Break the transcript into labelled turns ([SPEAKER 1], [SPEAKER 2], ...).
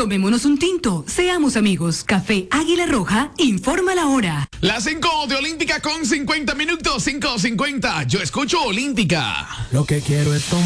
[SPEAKER 1] Tomémonos un tinto, seamos amigos. Café Águila Roja, informa la hora.
[SPEAKER 2] Las 5 de Olímpica con 50 minutos, 5:50. Yo escucho Olímpica.
[SPEAKER 3] Lo que quiero es tomar